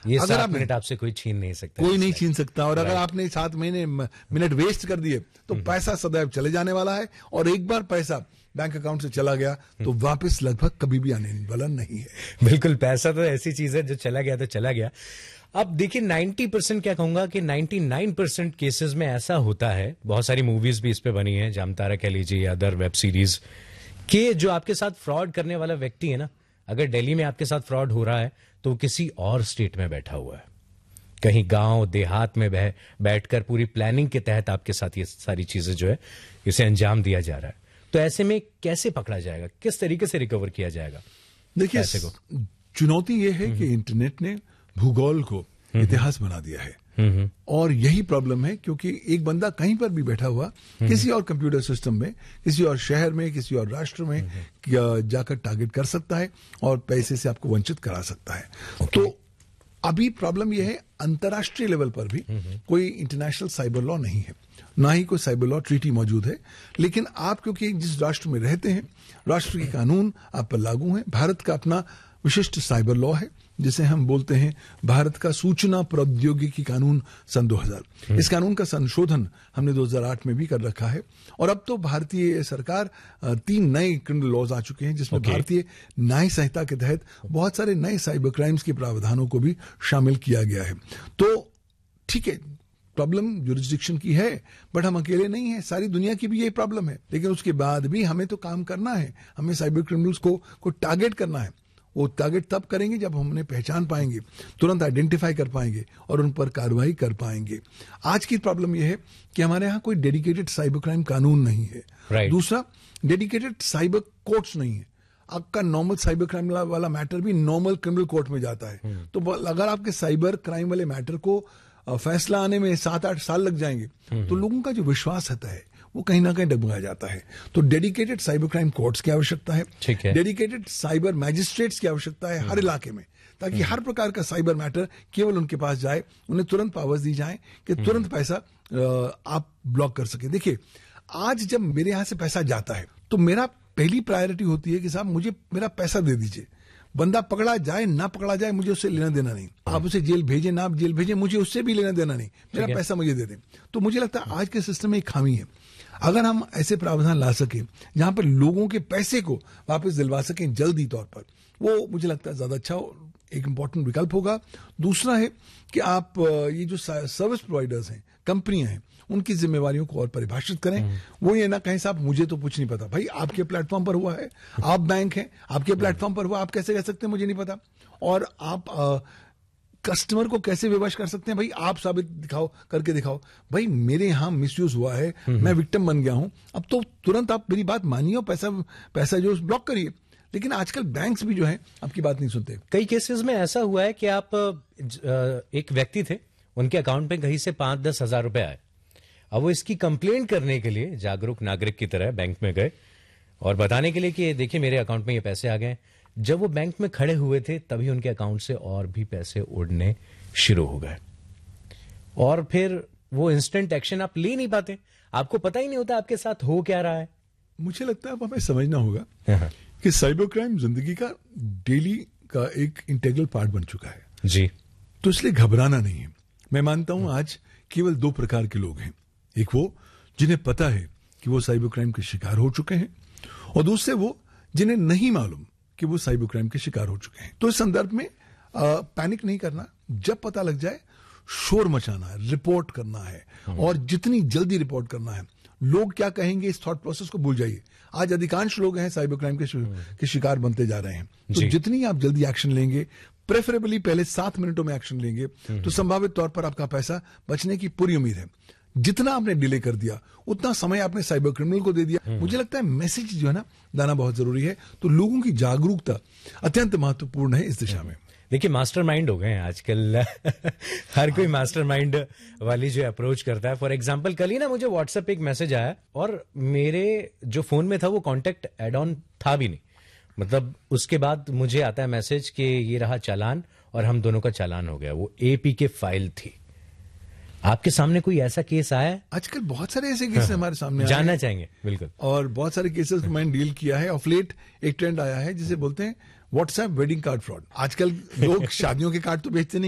ये अगर 7 मिनट आपसे कोई छीन नहीं सकता, कोई नहीं छीन सकता। और अगर आपने 7 मिनट वेस्ट कर दिए तो पैसा सदैव चले जाने वाला है, और एक बार पैसा बैंक अकाउंट से चला गया तो वापस लगभग कभी भी आने वाला नहीं है। बिल्कुल, पैसा तो ऐसी चीज है जो चला गया तो चला गया। अब देखिए 90% क्या कहूंगा कि 99% केसेस में ऐसा होता है, बहुत सारी मूवीज भी इस पे बनी है, जामतारा कह लीजिए या अदर वेब सीरीज, कि जो आपके साथ फ्रॉड करने वाला व्यक्ति है ना, अगर दिल्ली में आपके साथ फ्रॉड हो रहा है तो किसी और स्टेट में बैठा हुआ है, कहीं गांव देहात में बैठकर पूरी प्लानिंग के तहत आपके साथ ये सारी चीजें जो है इसे अंजाम दिया जा रहा है। तो ऐसे में कैसे पकड़ा जाएगा, किस तरीके से रिकवर किया जाएगा? देखिए, चुनौती ये है कि इंटरनेट ने भूगोल को इतिहास बना दिया है, और यही प्रॉब्लम है, क्योंकि एक बंदा कहीं पर भी बैठा हुआ किसी और कंप्यूटर सिस्टम में, किसी और शहर में, किसी और राष्ट्र में जाकर टारगेट कर सकता है और पैसे से आपको वंचित करा सकता है। तो अभी प्रॉब्लम यह है, अंतर्राष्ट्रीय लेवल पर भी कोई इंटरनेशनल साइबर लॉ नहीं है, ना ही कोई साइबर लॉ ट्रीटी मौजूद है। लेकिन आप क्योंकि जिस राष्ट्र में रहते हैं, राष्ट्र के कानून आप पर लागू हैं। भारत का अपना विशिष्ट साइबर लॉ है, जिसे हम बोलते हैं भारत का सूचना प्रौद्योगिकी कानून सन 2000। इस कानून का संशोधन हमने 2008 में भी कर रखा है, और अब तो भारतीय सरकार 3 नए क्रिमिनल लॉज आ चुके हैं, जिसमें भारतीय न्याय संहिता के तहत बहुत सारे नए साइबर क्राइम्स के प्रावधानों को भी शामिल किया गया है। तो ठीक है, प्रॉब्लम जुरिस्डिक्शन की है, बट हम अकेले नहीं है, सारी दुनिया की भी यही प्रॉब्लम है। लेकिन उसके बाद भी हमें तो काम करना है, हमें साइबर क्रिमिनल्स को टारगेट करना है। वो टारगेट तब करेंगे जब हम उन्हें पहचान पाएंगे, तुरंत आइडेंटिफाई कर पाएंगे और उन पर कार्रवाई कर पाएंगे। आज की प्रॉब्लम यह है कि हमारे यहाँ कोई डेडिकेटेड साइबर क्राइम कानून नहीं है। दूसरा, डेडिकेटेड साइबर कोर्ट्स नहीं है। आपका नॉर्मल साइबर क्राइम वाला मैटर भी नॉर्मल क्रिमिनल कोर्ट में जाता है। तो अगर आपके साइबर क्राइम वाले मैटर को फैसला आने में 7-8 साल लग जाएंगे, तो लोगों का जो विश्वास रहता है वो कहीं ना कहीं डगमगाया जाता है। तो डेडिकेटेड साइबर क्राइम कोर्ट्स की आवश्यकता है, डेडिकेटेड साइबर मैजिस्ट्रेट्स की आवश्यकता है हर इलाके में, ताकि हर प्रकार का साइबर मैटर केवल उनके पास जाए, उन्हें तुरंत पावर्स दी जाए कि तुरंत पैसा आप ब्लॉक कर सके। देखिए, आज जब मेरे यहां से पैसा जाता है तो मेरा पहली प्रायोरिटी होती है कि साहब मुझे मेरा पैसा दे दीजिए। बंदा पकड़ा जाए ना पकड़ा जाए, मुझे उससे लेना देना नहीं। आप उसे जेल भेजें ना आप जेल भेजें, मुझे उससे भी लेना देना नहीं, मेरा पैसा मुझे दे दें। तो मुझे लगता है आज के सिस्टम में एक खामी है। अगर हम ऐसे प्रावधान ला सके जहां पर लोगों के पैसे को वापस दिलवा सकें जल्दी तौर पर, वो मुझे लगता है ज्यादा अच्छा एक इंपॉर्टेंट विकल्प होगा। दूसरा है कि आप ये जो सर्विस प्रोवाइडर्स हैं, कंपनियां हैं, उनकी जिम्मेवारियों को और परिभाषित करें। वो ये ना कहें साहब मुझे तो कुछ नहीं पता। भाई, आपके प्लेटफॉर्म पर हुआ है, आप बैंक हैं, आपके प्लेटफॉर्म पर हुआ, आप कैसे कह सकते हैं मुझे नहीं पता? और आप कस्टमर को कैसे विवश कर सकते हैं? भाई, आप साबित करके दिखाओ। भाई, मेरे यहां मिसयूज हुआ है, मैं विक्टिम बन गया हूं, अब तो तुरंत आप मेरी बात मानिए और पैसा जो ब्लॉक करिए। लेकिन आजकल बैंक्स भी जो है आपकी बात नहीं सुनते। कई केसेस में ऐसा हुआ है कि आप एक व्यक्ति थे, उनके अकाउंट में कहीं से 5-10 हजार रुपए आए। अब वो इसकी कंप्लेंट करने के लिए जागरूक नागरिक की तरह बैंक में गए और बताने के लिए कि देखिए मेरे अकाउंट में ये पैसे आ गए। जब वो बैंक में खड़े हुए थे तभी उनके अकाउंट से और भी पैसे उड़ने शुरू हो गए, और फिर वो इंस्टेंट एक्शन आप ले नहीं पाते, आपको पता ही नहीं होता आपके साथ हो क्या रहा है। मुझे लगता है अब हमें समझना होगा कि साइबर क्राइम जिंदगी का डेली का एक इंटीग्रल पार्ट बन चुका है जी। तो इसलिए घबराना नहीं है। मैं मानता हूं आज केवल 2 प्रकार के लोग हैं, एक वो जिन्हें पता है कि वो साइबर क्राइम के शिकार हो चुके हैं, और दूसरे वो जिन्हें नहीं मालूम कि वो साइबर क्राइम के शिकार हो चुके हैं। तो इस संदर्भ में पैनिक नहीं करना, जब पता लग जाए शोर मचाना है, रिपोर्ट करना है, और जितनी जल्दी रिपोर्ट करना है। लोग क्या कहेंगे इस थॉट प्रोसेस को भूल जाइए। आज अधिकांश लोग हैं साइबर क्राइम के शिकार बनते जा रहे हैं। तो जितनी आप जल्दी एक्शन लेंगे, प्रेफरेबली पहले 7 मिनटों में एक्शन लेंगे, तो संभावित तौर पर आपका पैसा बचने की पूरी उम्मीद है। जितना आपने डिले कर दिया उतना समय आपने साइबर क्रिमिनल को दे दिया। मुझे लगता है मैसेज जो है ना लाना बहुत जरूरी है। तो लोगों की जागरूकता अत्यंत महत्वपूर्ण है इस दिशा में। देखिए, मास्टरमाइंड हो गए हैं आजकल हर कोई मास्टरमाइंड वाली जो अप्रोच करता है। फॉर एग्जांपल, कल ही ना मुझे व्हाट्सएप पे एक मैसेज आया और मेरे जो फोन में था वो कांटेक्ट एड ऑन था भी नहीं। मतलब उसके बाद मुझे आता है मैसेज कि ये रहा चालान, और हम दोनों का चालान हो गया। वो APK फाइल थी। आपके सामने कोई ऐसा केस आया है? आजकल बहुत सारे ऐसे केस हमारे सामने जानना चाहेंगे। बिल्कुल। और बहुत सारे केसेस को मैंने डील किया है। ऑफ लेट एक ट्रेंड आया है जिसे बोलते हैं व्हाट्सएप वेडिंग कार्ड फ्रॉड। आजकल लोग शादियों के कार्ड तो बेचते नहीं।